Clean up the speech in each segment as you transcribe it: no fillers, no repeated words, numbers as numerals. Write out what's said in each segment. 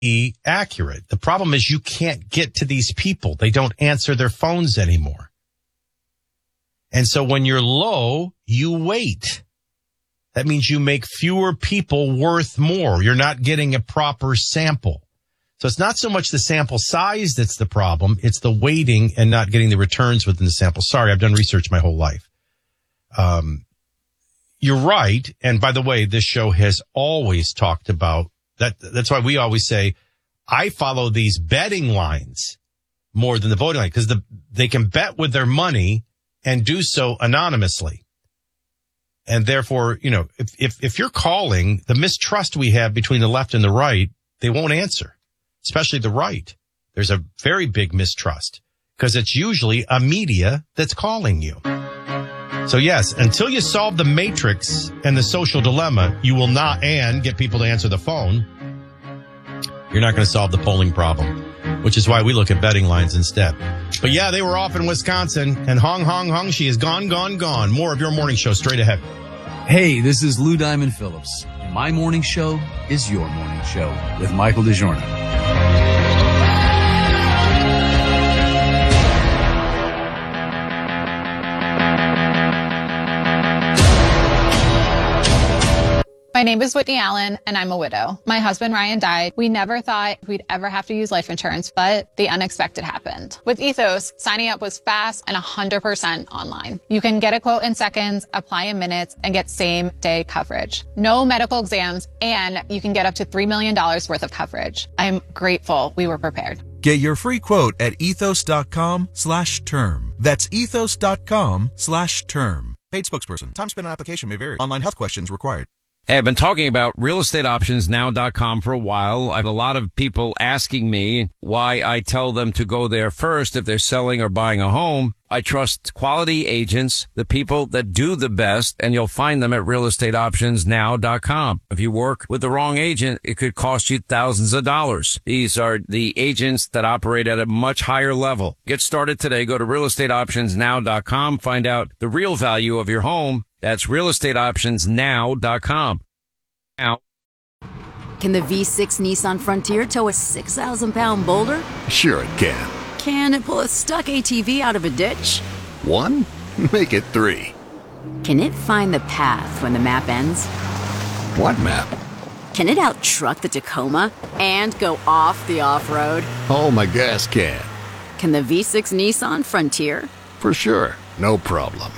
be accurate. The problem is you can't get to these people. They don't answer their phones anymore. And so when you're low, you wait. That means you make fewer people worth more. You're not getting a proper sample. So it's not so much the sample size that's the problem. It's the waiting and not getting the returns within the sample. Sorry, I've done research my whole life. You're right. And by the way, this show has always talked about that. That's why we always say, I follow these betting lines more than the voting line because they can bet with their money and do so anonymously. And therefore, you know, if you're calling, the mistrust we have between the left and the right, they won't answer, especially the right. There's a very big mistrust because it's usually a media that's calling you. So yes, until you solve the matrix and the social dilemma, you will not and get people to answer the phone. You're not going to solve the polling problem, which is why we look at betting lines instead. But yeah, they were off in Wisconsin, and Hong, she is gone. More of your morning show straight ahead. Hey, this is Lou Diamond Phillips. My morning show is your morning show with Michael DeJorno. My name is Whitney Allen, and I'm a widow. My husband, Ryan, died. We never thought we'd ever have to use life insurance, but the unexpected happened. With Ethos, signing up was fast and 100% online. You can get a quote in seconds, apply in minutes, and get same-day coverage. No medical exams, and you can get up to $3 million worth of coverage. I'm grateful we were prepared. Get your free quote at ethos.com/term. That's ethos.com/term. Paid spokesperson. Time spent on application may vary. Online health questions required. Hey, I've been talking about realestateoptionsnow.com for a while. I have a lot of people asking me why I tell them to go there first if they're selling or buying a home. I trust quality agents, the people that do the best, and you'll find them at realestateoptionsnow.com. If you work with the wrong agent, it could cost you thousands of dollars. These are the agents that operate at a much higher level. Get started today. Go to realestateoptionsnow.com. Find out the real value of your home. That's realestateoptionsnow.com. Now, can the V6 Nissan Frontier tow a 6,000-pound boulder? Sure it can. Can it pull a stuck ATV out of a ditch? 1? Make it 3. Can it find the path when the map ends? What map? Can it out-truck the Tacoma and go off the off-road? Oh, my gas can. Can the V6 Nissan Frontier? For sure. No problem.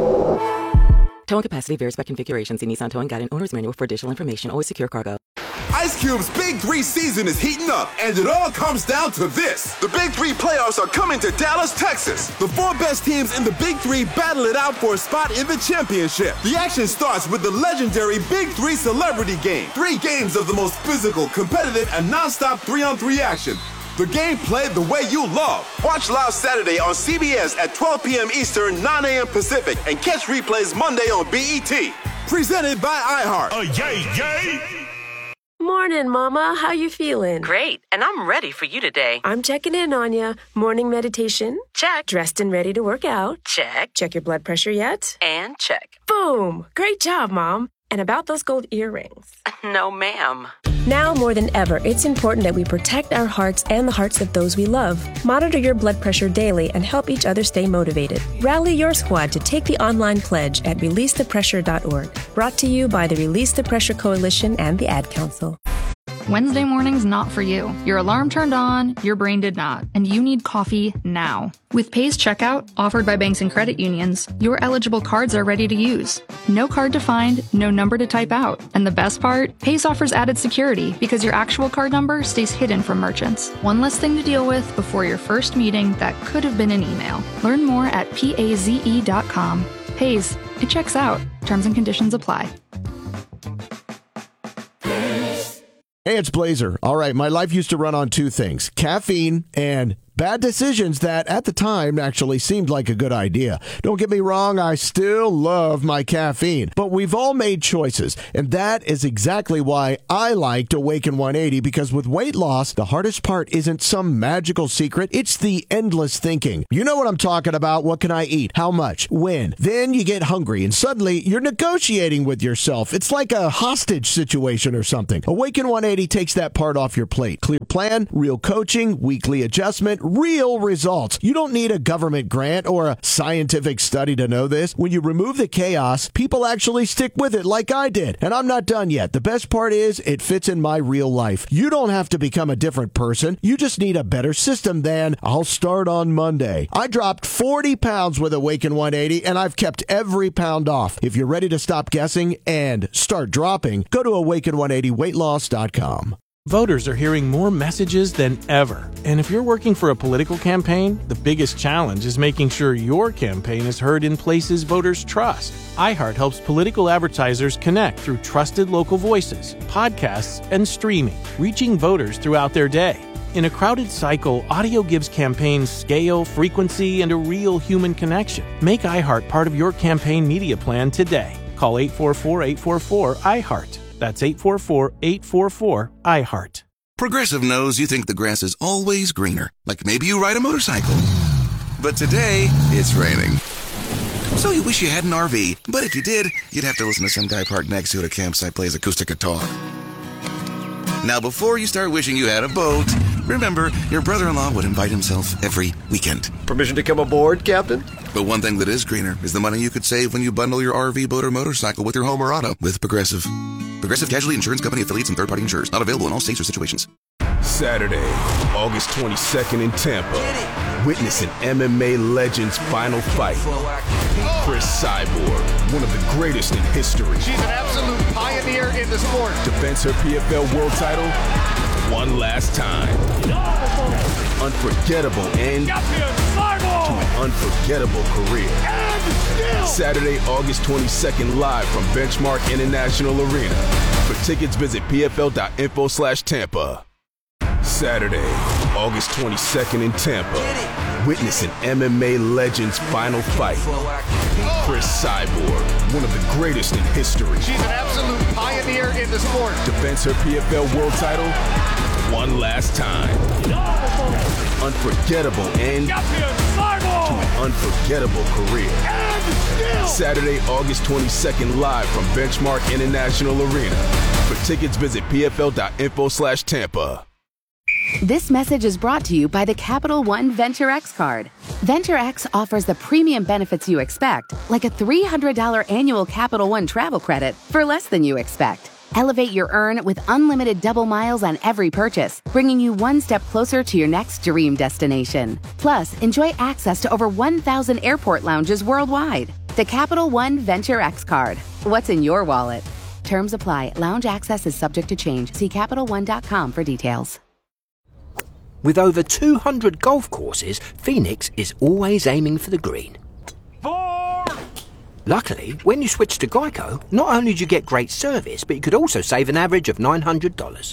Towing capacity varies by configuration. See Nissan Towing Guide and Owner's Manual for additional information. Always secure cargo. Ice Cube's Big 3 season is heating up, and it all comes down to this. The Big 3 playoffs are coming to Dallas, Texas. The 4 best teams in the Big 3 battle it out for a spot in the championship. The action starts with the legendary Big 3 Celebrity Game. 3 games of the most physical, competitive, and non-stop 3-on-3 action. The game played the way you love. Watch live Saturday on CBS at 12 p.m. Eastern, 9 a.m. Pacific, and catch replays Monday on BET. Presented by iHeart. Yay! Morning, Mama. How you feeling? Great, and I'm ready for you today. I'm checking in on you. Morning meditation? Check. Dressed and ready to work out? Check. Check your blood pressure yet? And check. Boom! Great job, Mom. And about those gold earrings? No, ma'am. Now more than ever, it's important that we protect our hearts and the hearts of those we love. Monitor your blood pressure daily and help each other stay motivated. Rally your squad to take the online pledge at releasethepressure.org. Brought to you by the Release the Pressure Coalition and the Ad Council. Wednesday morning's not for you. Your alarm turned on, your brain did not, and you need coffee now. With Pace Checkout, offered by banks and credit unions, your eligible cards are ready to use. No card to find, no number to type out. And the best part? Pace offers added security because your actual card number stays hidden from merchants. One less thing to deal with before your first meeting that could have been an email. Learn more at paze.com. Paze, it checks out. Terms and conditions apply. Hey, it's Blazer. All right, my life used to run on 2 things, caffeine and bad decisions that at the time actually seemed like a good idea. Don't get me wrong, I still love my caffeine, but we've all made choices, and that is exactly why I liked Awaken 180, because with weight loss, the hardest part isn't some magical secret, it's the endless thinking. You know what I'm talking about. What can I eat? How much? When? Then you get hungry, and suddenly you're negotiating with yourself. It's like a hostage situation or something. Awaken 180 takes that part off your plate. Clear plan, real coaching, weekly adjustment, real results. You don't need a government grant or a scientific study to know this. When you remove the chaos, people actually stick with it like I did. And I'm not done yet. The best part is it fits in my real life. You don't have to become a different person. You just need a better system than I'll start on Monday. I dropped 40 pounds with Awaken 180, and I've kept every pound off. If you're ready to stop guessing and start dropping, go to awaken180weightloss.com. Voters are hearing more messages than ever. And if you're working for a political campaign, the biggest challenge is making sure your campaign is heard in places voters trust. iHeart helps political advertisers connect through trusted local voices, podcasts, and streaming, reaching voters throughout their day. In a crowded cycle, audio gives campaigns scale, frequency, and a real human connection. Make iHeart part of your campaign media plan today. Call 844-844-iHeart. That's 844-844-iHeart. Progressive knows you think the grass is always greener, like maybe you ride a motorcycle. But today, it's raining. So you wish you had an RV, but if you did, you'd have to listen to some guy parked next to you at a campsite plays acoustic guitar. Now, before you start wishing you had a boat, remember, your brother-in-law would invite himself every weekend. Permission to come aboard, Captain? But one thing that is greener is the money you could save when you bundle your RV, boat, or motorcycle with your home or auto with Progressive. Progressive Casualty Insurance Company affiliates and third-party insurers. Not available in all states or situations. Saturday, August 22nd in Tampa. Witness an MMA legend's final fight. Chris Cyborg, one of the greatest in history. She's an absolute pioneer in the sport. Defends her PFL world title one last time. Unforgettable end to an unforgettable career. Saturday, August 22nd, live from Benchmark International Arena. For tickets, visit pfl.info/Tampa. Saturday, August 22nd in Tampa. Witness an MMA legend's final fight. Chris Cyborg, one of the greatest in history. She's an absolute pioneer in the sport. Defends her PFL world title one last time. Unforgettable end to an unforgettable career. Saturday, August 22nd, live from Benchmark International Arena. For tickets, visit pfl.info/Tampa. This message is brought to you by the Capital One Venture X card. Venture X offers the premium benefits you expect, like a $300 annual Capital One travel credit for less than you expect. Elevate your earn with unlimited double miles on every purchase, bringing you one step closer to your next dream destination. Plus, enjoy access to over 1,000 airport lounges worldwide. The Capital One Venture X card. What's in your wallet? Terms apply. Lounge access is subject to change. See CapitalOne.com for details. With over 200 golf courses, Phoenix is always aiming for the green. 4! Luckily, when you switch to Geico, not only do you get great service, but you could also save an average of $900.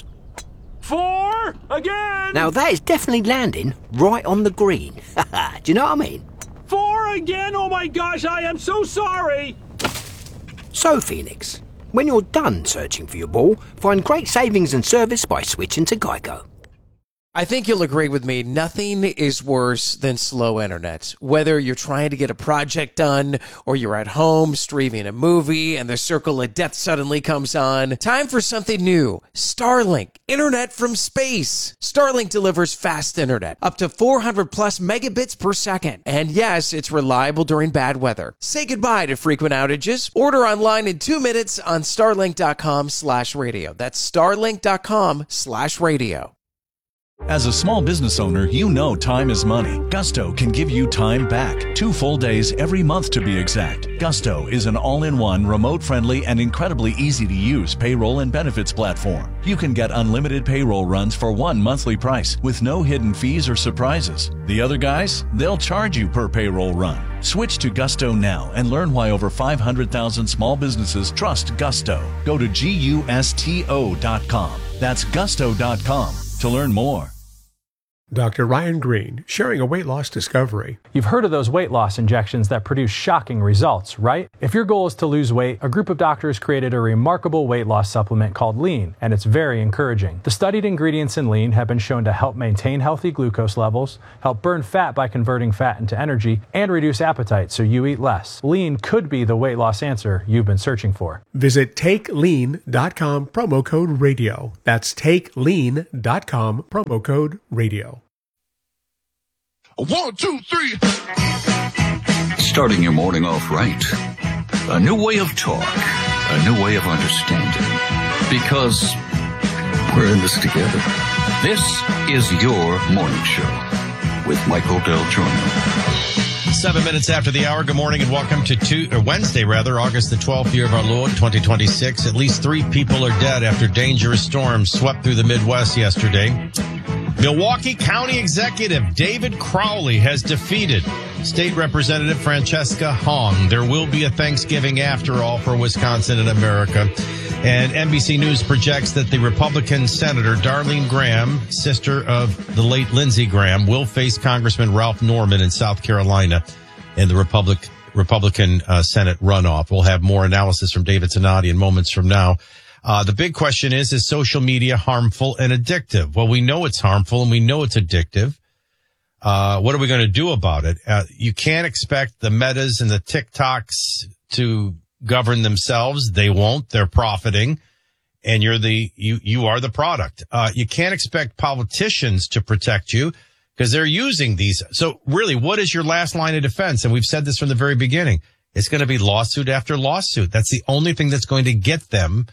4! Again! Now that is definitely landing right on the green. Do you know what I mean? 4 again? Oh my gosh, I am so sorry! So, Phoenix, when you're done searching for your ball, find great savings and service by switching to Geico. I think you'll agree with me, nothing is worse than slow internet. Whether you're trying to get a project done or you're at home streaming a movie and the circle of death suddenly comes on, time for something new. Starlink, internet from space. Starlink delivers fast internet, up to 400 plus megabits per second. And yes, it's reliable during bad weather. Say goodbye to frequent outages. Order online in 2 minutes on starlink.com/radio. That's starlink.com/radio. As a small business owner, you know time is money. Gusto can give you time back. 2 full days every month to be exact. Gusto is an all-in-one, remote-friendly, and incredibly easy-to-use payroll and benefits platform. You can get unlimited payroll runs for one monthly price with no hidden fees or surprises. The other guys, they'll charge you per payroll run. Switch to Gusto now and learn why over 500,000 small businesses trust Gusto. Go to GUSTO.com. That's Gusto.com to learn more. Dr. Ryan Green, sharing a weight loss discovery. You've heard of those weight loss injections that produce shocking results, right? If your goal is to lose weight, a group of doctors created a remarkable weight loss supplement called Lean, and it's very encouraging. The studied ingredients in Lean have been shown to help maintain healthy glucose levels, help burn fat by converting fat into energy, and reduce appetite so you eat less. Lean could be the weight loss answer you've been searching for. Visit TakeLean.com, promo code radio. That's TakeLean.com, promo code radio. 1, 2, 3. Starting your morning off right. A new way of talk. A new way of understanding. Because we're in this together. This is your morning show with Michael Del Giorno. 7 minutes after the hour. Good morning and welcome to Wednesday, August the 12th, year of our Lord, 2026. At least 3 people are dead after dangerous storms swept through the Midwest yesterday. Milwaukee County Executive David Crowley has defeated State Representative Francesca Hong. There will be a Thanksgiving after all for Wisconsin and America. And NBC News projects that the Republican Senator Darlene Graham, sister of the late Lindsey Graham, will face Congressman Ralph Norman in South Carolina in the Republican Senate runoff. We'll have more analysis from David Zanotti in moments from now. The big question is social media harmful and addictive? Well, we know it's harmful and we know it's addictive. What are we going to do about it? You can't expect the Metas and the TikToks to govern themselves. They won't. They're profiting, and you are the product. You can't expect politicians to protect you because they're using these. So really, what is your last line of defense? And we've said this from the very beginning. It's going to be lawsuit after lawsuit. That's the only thing that's going to get them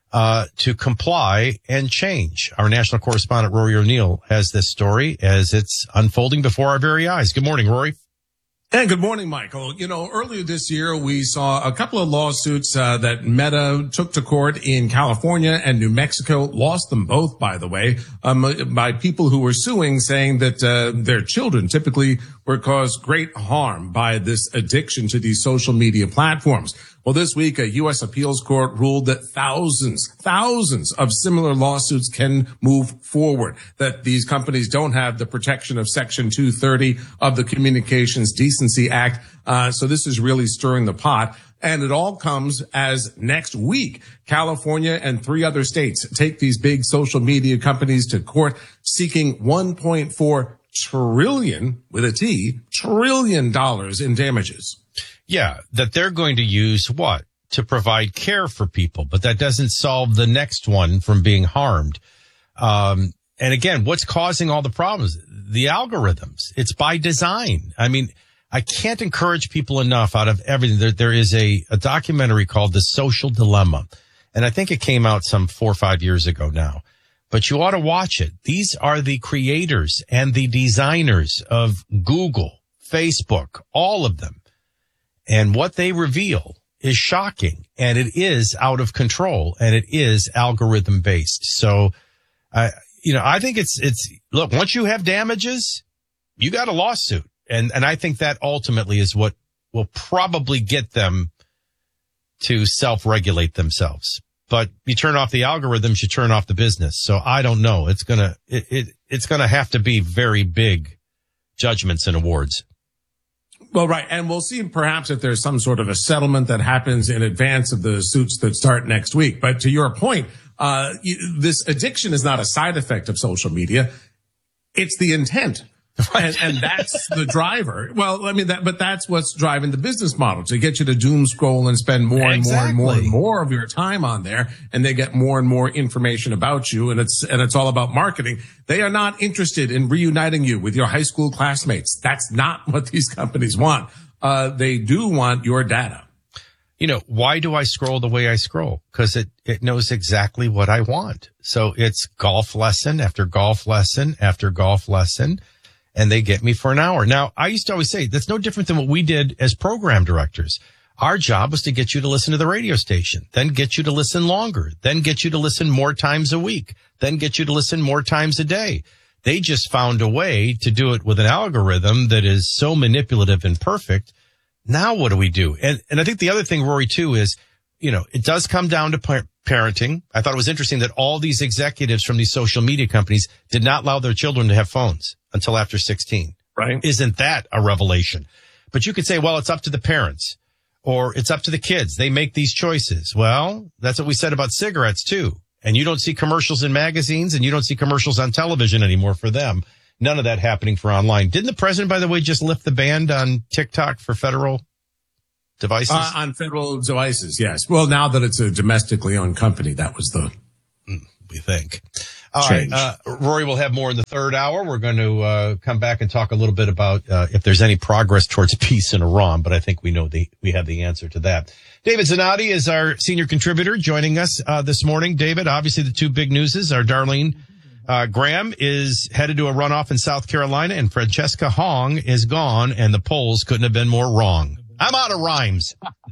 to comply and change. Our national correspondent, Rory O'Neill, has this story as it's unfolding before our very eyes. Good morning, Rory. And good morning, Michael. You know, earlier this year, we saw a couple of lawsuits that Meta took to court in California and New Mexico, lost them both, by the way, by people who were suing, saying that their children typically were caused great harm by this addiction to these social media platforms. Well, this week, a U.S. appeals court ruled that thousands of similar lawsuits can move forward, that these companies don't have the protection of Section 230 of the Communications Decency Act. So this is really stirring the pot. And it all comes as next week, California and 3 other states take these big social media companies to court seeking $1.4 trillion, with a T, trillion dollars in damages. Yeah, that they're going to use what? To provide care for people, but that doesn't solve the next one from being harmed. And again, what's causing all the problems? The algorithms. It's by design. I mean, I can't encourage people enough out of everything. There is a documentary called The Social Dilemma, and I think it came out some 4 or 5 years ago now, but you ought to watch it. These are the creators and the designers of Google, Facebook, all of them. And what they reveal is shocking, and it is out of control, and it is algorithm based. So, I think it's, look, once you have damages, you got a lawsuit. And I think that ultimately is what will probably get them to self-regulate themselves. But you turn off the algorithms, you turn off the business. So I don't know. It's gonna have to be very big judgments and awards. Well, right. And we'll see perhaps if there's some sort of a settlement that happens in advance of the suits that start next week. But to your point, this addiction is not a side effect of social media. It's the intent. And that's the driver. Well, I mean, but that's what's driving the business model, to get you to doom scroll and spend more and more of your time on there. And they get more and more information about you. And it's all about marketing. They are not interested in reuniting you with your high school classmates. That's not what these companies want. They do want your data. Why do I scroll the way I scroll? Because it knows exactly what I want. So it's golf lesson after golf lesson after golf lesson. And they get me for an hour. Now, I used to always say that's no different than what we did as program directors. Our job was to get you to listen to the radio station, then get you to listen longer, then get you to listen more times a week, then get you to listen more times a day. They just found a way to do it with an algorithm that is so manipulative and perfect. Now what do we do? And I think the other thing, Rory, too, is it does come down to parenting. I thought it was interesting that all these executives from these social media companies did not allow their children to have phones until after 16. Right. Isn't that a revelation? But you could say, well, it's up to the parents or it's up to the kids. They make these choices. Well, that's what we said about cigarettes too. And you don't see commercials in magazines and you don't see commercials on television anymore for them. None of that happening for online. Didn't the president, by the way, just lift the ban on TikTok for federal devices? On federal devices, yes. Well, now that it's a domestically owned company, that was the... we think. All right. Rory will have more in the third hour. We're going to come back and talk a little bit about if there's any progress towards peace in Iran, but I think we know we have the answer to that. David Zanotti is our senior contributor joining us this morning. David, obviously the two big newses are Darlene Graham is headed to a runoff in South Carolina, and Francesca Hong is gone, and the polls couldn't have been more wrong. I'm out of rhymes.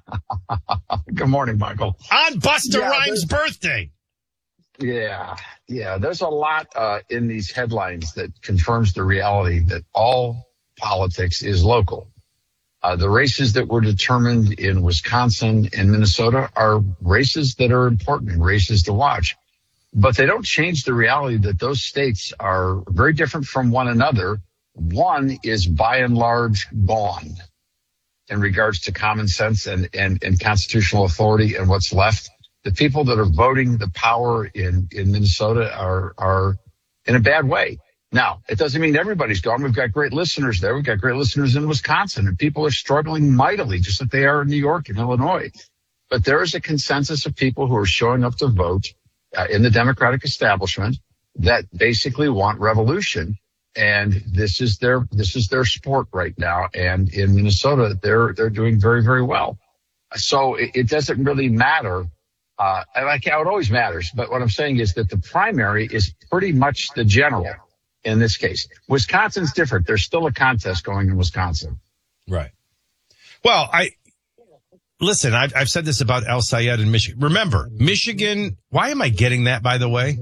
Good morning, Michael. On Busta Rhymes' birthday. Yeah. There's a lot in these headlines that confirms the reality that all politics is local. The races that were determined in Wisconsin and Minnesota are races that are important, races to watch. But they don't change the reality that those states are very different from one another. One is by and large gone in regards to common sense and constitutional authority and what's left. The people that are voting the power in Minnesota are in a bad way. Now, it doesn't mean everybody's gone. We've got great listeners there. We've got great listeners in Wisconsin, and people are struggling mightily, just like they are in New York and Illinois. But there is a consensus of people who are showing up to vote in the Democratic establishment that basically want revolution. And this is their sport right now. And in Minnesota, they're doing very, very well. So it doesn't really matter. It always matters. But what I'm saying is that the primary is pretty much the general in this case. Wisconsin's different. There's still a contest going in Wisconsin. Right. Well, listen, I've said this about El Sayed in Michigan. Remember, Michigan, why am I getting that, by the way?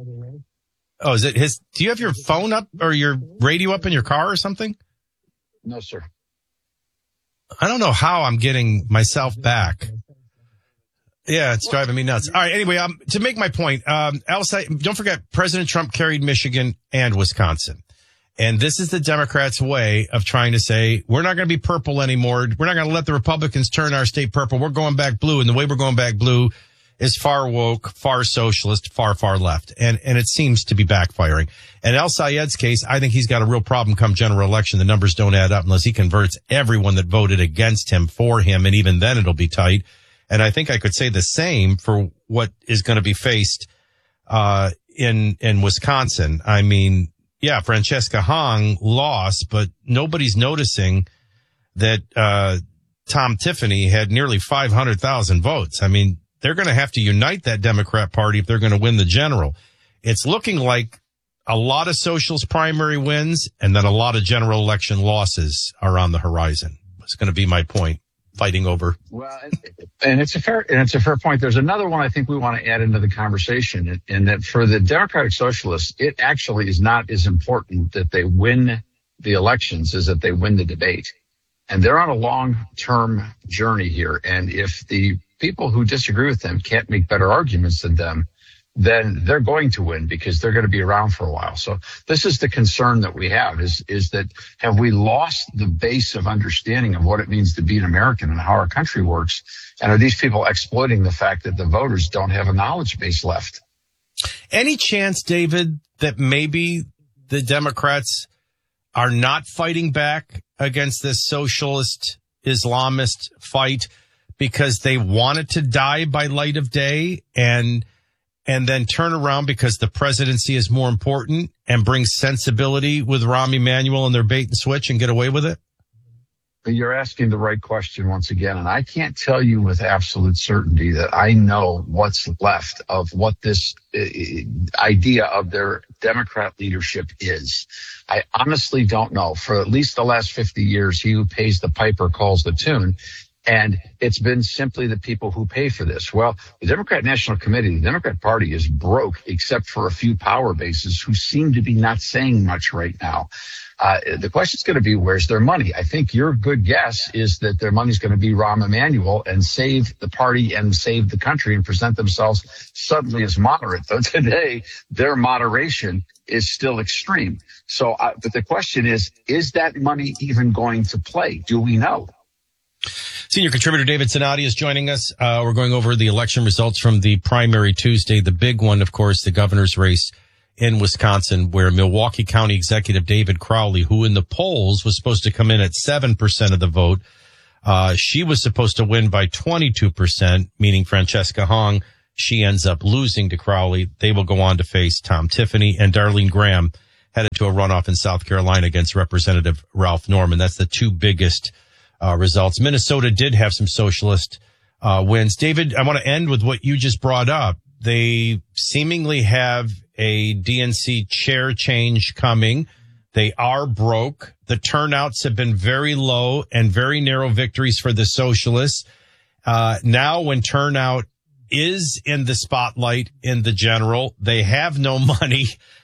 Oh, is it do you have your phone up or your radio up in your car or something? No, sir. I don't know how I'm getting myself back. Yeah, it's driving me nuts. All right. Anyway, to make my point, El Sayed, don't forget President Trump carried Michigan and Wisconsin. And this is the Democrats' way of trying to say, we're not going to be purple anymore. We're not going to let the Republicans turn our state purple. We're going back blue. And the way we're going back blue is far woke, far socialist, far, far left. And it seems to be backfiring. And El Sayed's case, I think he's got a real problem come general election. The numbers don't add up unless he converts everyone that voted against him for him. And even then it'll be tight. And I think I could say the same for what is going to be faced, in Wisconsin. I mean, yeah, Francesca Hong lost, but nobody's noticing that, Tom Tiffany had nearly 500,000 votes. I mean, they're going to have to unite that Democrat Party if they're going to win the general. It's looking like a lot of socialist primary wins and then a lot of general election losses are on the horizon. It's going to be my point. Fighting over. Well, and it's a fair point. There's another one I think we want to add into the conversation, and that for the Democratic Socialists, it actually is not as important that they win the elections as that they win the debate. And they're on a long-term journey here. And if the people who disagree with them can't make better arguments than them, then they're going to win because they're going to be around for a while. So this is the concern that we have is that have we lost the base of understanding of what it means to be an American and how our country works? And are these people exploiting the fact that the voters don't have a knowledge base left? Any chance, David, that maybe the Democrats are not fighting back against this socialist Islamist fight because they want it to die by light of day and then turn around because the presidency is more important and bring sensibility with Rahm Emanuel and their bait and switch and get away with it? You're asking the right question once again, and I can't tell you with absolute certainty that I know what's left of what this idea of their Democrat leadership is. I honestly don't know. For at least the last 50 years, he who pays the piper calls the tune. And it's been simply the people who pay for this. Well, the Democrat National Committee, the Democrat Party is broke except for a few power bases who seem to be not saying much right now. The question's going to be, where's their money? I think your good guess is that their money's going to be Rahm Emanuel and save the party and save the country and present themselves suddenly as moderate. Though today, their moderation is still extreme. So, but the question is that money even going to play? Do we know? Senior contributor David Zanotti is joining us. We're going over the election results from the primary Tuesday. The big one, of course, the governor's race in Wisconsin, where Milwaukee County Executive David Crowley, who in the polls was supposed to come in at 7% of the vote, she was supposed to win by 22%, meaning Francesca Hong. She ends up losing to Crowley. They will go on to face Tom Tiffany, and Darlene Graham headed to a runoff in South Carolina against Representative Ralph Norman. That's the two biggest results. Minnesota did have some socialist wins. David, I want to end with what you just brought up. They seemingly have a DNC chair change coming. They are broke. The turnouts have been very low and very narrow victories for the socialists. Now when turnout is in the spotlight in the general, they have no money.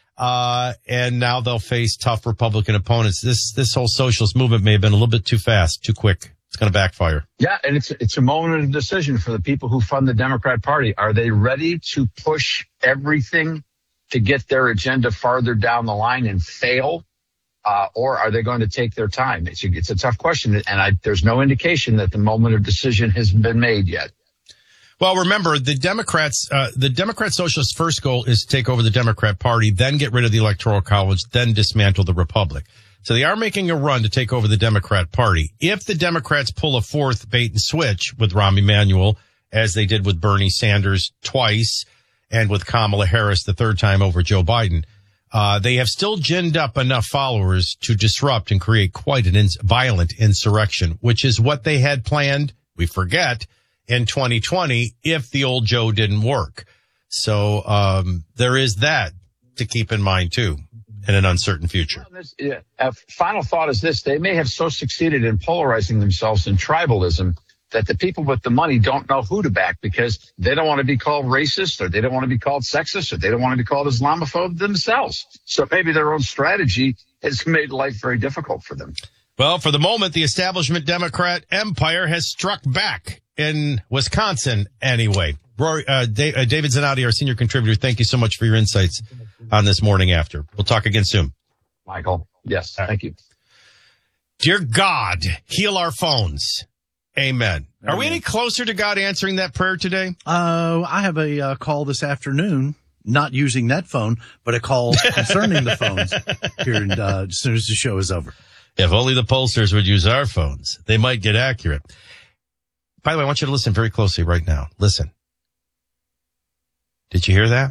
And now they'll face tough Republican opponents. This whole socialist movement may have been a little bit too fast, too quick. It's going to backfire. Yeah, and it's a moment of decision for the people who fund the Democrat Party. Are they ready to push everything to get their agenda farther down the line and fail? Or are they going to take their time? It's a tough question, and there's no indication that the moment of decision has been made yet. Well, remember, the Democrat Socialists' first goal is to take over the Democrat Party, then get rid of the Electoral College, then dismantle the Republic. So they are making a run to take over the Democrat Party. If the Democrats pull a fourth bait and switch with Rahm Emanuel, as they did with Bernie Sanders twice, and with Kamala Harris the third time over Joe Biden, they have still ginned up enough followers to disrupt and create quite an violent insurrection, which is what they had planned, we forget, in 2020 if the old Joe didn't work. So there is that to keep in mind, too, in an uncertain future. Final thought is this. They may have so succeeded in polarizing themselves in tribalism that the people with the money don't know who to back because they don't want to be called racist, or they don't want to be called sexist, or they don't want to be called Islamophobe themselves. So maybe their own strategy has made life very difficult for them. Well, for the moment, the establishment Democrat empire has struck back in Wisconsin anyway. David Zanotti, our senior contributor, thank you so much for your insights on this morning after. We'll talk again soon. Michael. Yes. Thank you. Dear God, heal our phones. Amen. Are we any closer to God answering that prayer today? I have a call this afternoon, not using that phone, but a call concerning the phones here as soon as the show is over. If only the pollsters would use our phones, they might get accurate. By the way, I want you to listen very closely right now. Listen. Did you hear that?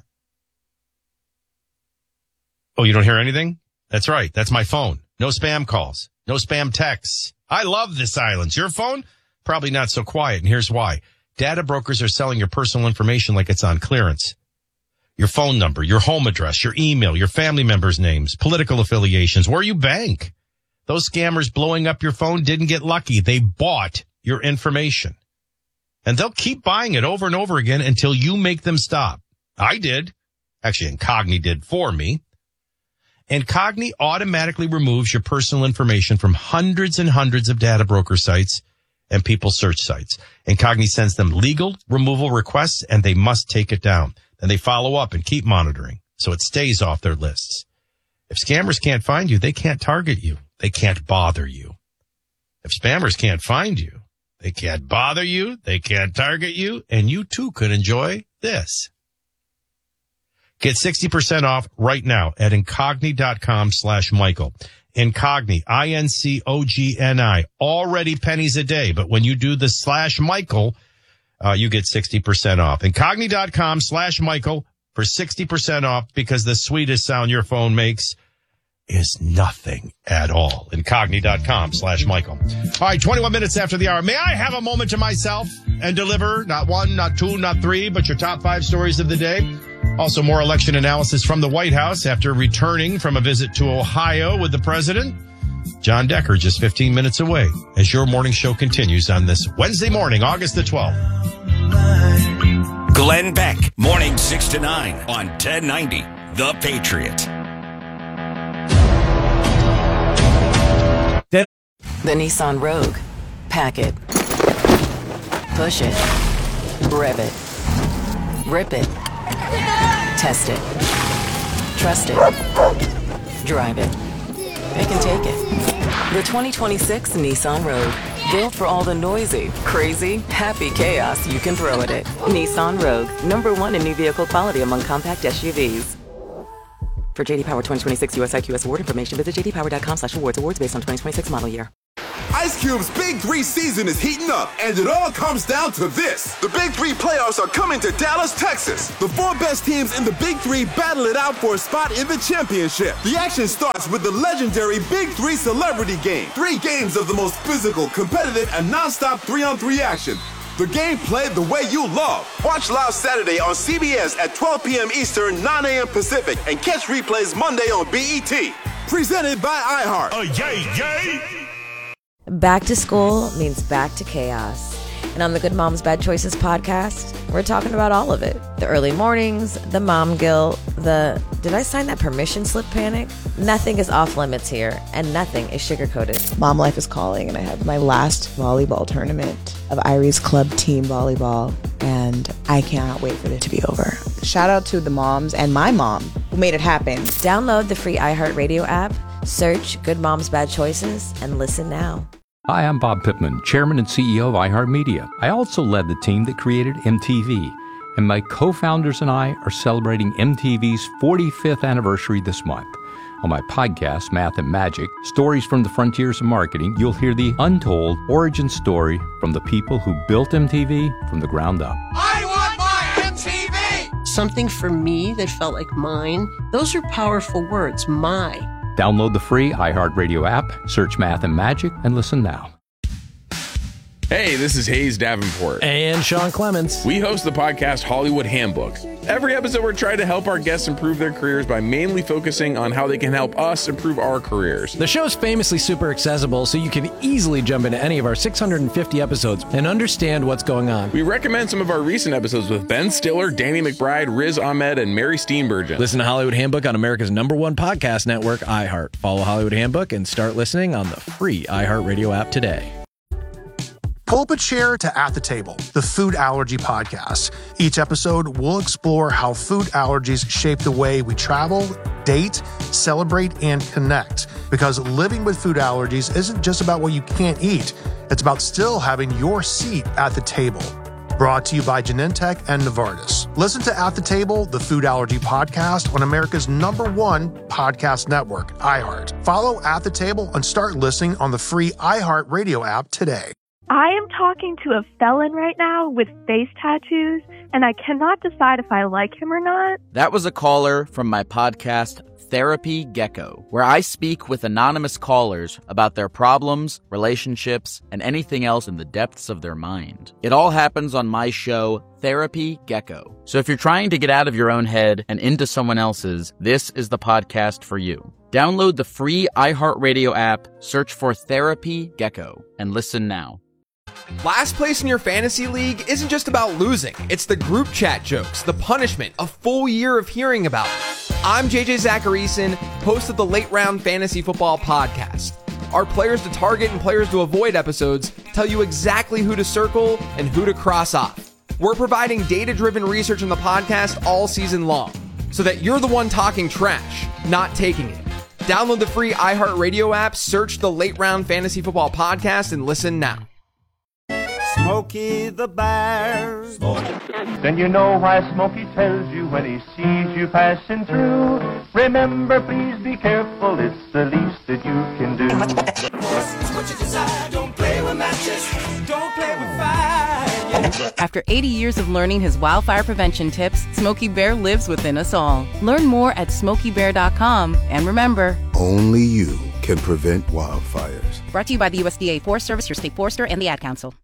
Oh, you don't hear anything? That's right. That's my phone. No spam calls. No spam texts. I love the silence. Your phone? Probably not so quiet, and here's why. Data brokers are selling your personal information like it's on clearance. Your phone number, your home address, your email, your family members' names, political affiliations, where you bank. Those scammers blowing up your phone didn't get lucky. They bought your information. And they'll keep buying it over and over again until you make them stop. I did. Actually, Incogni did for me. Incogni automatically removes your personal information from hundreds and hundreds of data broker sites and people search sites. Incogni sends them legal removal requests, and they must take it down. Then they follow up and keep monitoring so it stays off their lists. If scammers can't find you, they can't target you. They can't bother you. If spammers can't find you, they can't bother you, they can't target you, and you too could enjoy this. Get 60% off right now at Incogni.com/Michael. Incogni, INCOGNI, already pennies a day. But when you do the /Michael, you get 60% off. Incogni.com/Michael for 60% off, because the sweetest sound your phone makes is nothing at all. Incogni.com/Michael. All right, 21 minutes after the hour. May I have a moment to myself and deliver not one, not two, not three, but your top 5 stories of the day? Also, more election analysis from the White House after returning from a visit to Ohio with the president. John Decker just 15 minutes away as your morning show continues on this Wednesday morning, August the 12th. Glenn Beck, morning 6 to 9 on 1090, The Patriot. The Nissan Rogue. Pack it. Push it. Rev it. Rip it. Test it. Trust it. Drive it. It can take it. The 2026 Nissan Rogue. Built for all the noisy, crazy, happy chaos you can throw at it. Nissan Rogue. #1 in new vehicle quality among compact SUVs. For JD Power 2026 US IQS award information, visit jdpower.com/awards. Awards based on 2026 model year. Ice Cube's Big 3 season is heating up, and it all comes down to this. The Big 3 playoffs are coming to Dallas, Texas. The 4 best teams in the Big 3 battle it out for a spot in the championship. The action starts with the legendary Big 3 Celebrity Game. 3 games of the most physical, competitive, and non-stop 3-on-3 action. The game played the way you love. Watch live Saturday on CBS at 12 p.m. Eastern, 9 a.m. Pacific, and catch replays Monday on BET. Presented by iHeart. Yay, yay! Back to school means back to chaos. And on the Good Moms Bad Choices podcast, we're talking about all of it. The early mornings, the mom guilt, the did I sign that permission slip panic? Nothing is off limits here, and nothing is sugar-coated. Mom life is calling, and I have my last volleyball tournament of Irie's club team volleyball, and I cannot wait for it to be over. Shout out to the moms and my mom who made it happen. Download the free iHeartRadio app, search Good Moms Bad Choices, and listen now. Hi, I'm Bob Pittman, Chairman and CEO of iHeartMedia. I also led the team that created MTV, and my co-founders and I are celebrating MTV's 45th anniversary this month. On my podcast, Math and Magic, Stories from the Frontiers of Marketing, you'll hear the untold origin story from the people who built MTV from the ground up. I want my MTV! Something for me that felt like mine. Those are powerful words, my. Download the free iHeartRadio app, search Math and Magic, and listen now. Hey, this is Hayes Davenport. And Sean Clements. We host the podcast Hollywood Handbook. Every episode, we're trying to help our guests improve their careers by mainly focusing on how they can help us improve our careers. The show's famously super accessible, so you can easily jump into any of our 650 episodes and understand what's going on. We recommend some of our recent episodes with Ben Stiller, Danny McBride, Riz Ahmed, and Mary Steenburgen. Listen to Hollywood Handbook on America's #1 podcast network, iHeart. Follow Hollywood Handbook and start listening on the free iHeartRadio app today. Pull up a chair to At the Table, the food allergy podcast. Each episode, we'll explore how food allergies shape the way we travel, date, celebrate, and connect. Because living with food allergies isn't just about what you can't eat. It's about still having your seat at the table. Brought to you by Genentech and Novartis. Listen to At the Table, the food allergy podcast on America's #1 podcast network, iHeart. Follow At the Table and start listening on the free iHeart Radio app today. I am talking to a felon right now with face tattoos, and I cannot decide if I like him or not. That was a caller from my podcast, Therapy Gecko, where I speak with anonymous callers about their problems, relationships, and anything else in the depths of their mind. It all happens on my show, Therapy Gecko. So if you're trying to get out of your own head and into someone else's, this is the podcast for you. Download the free iHeartRadio app, search for Therapy Gecko, and listen now. Last place in your fantasy league isn't just about losing. It's the group chat jokes, the punishment, a full year of hearing about it. I'm JJ Zacharyson, host of the Late Round Fantasy Football Podcast. Our players to target and players to avoid episodes tell you exactly who to circle and who to cross off. We're providing data-driven research in the podcast all season long, so that you're the one talking trash, not taking it. Download the free iHeartRadio app, search the Late Round Fantasy Football Podcast, and listen now. Smokey the Bear. Then you know why Smokey tells you when he sees you passing through. Remember, please be careful, it's the least that you can do. What you decide, don't play with matches, don't play with fire. After 80 years of learning his wildfire prevention tips, Smokey Bear lives within us all. Learn more at SmokeyBear.com. And remember, only you can prevent wildfires. Brought to you by the USDA Forest Service, your state forester, and the Ad Council.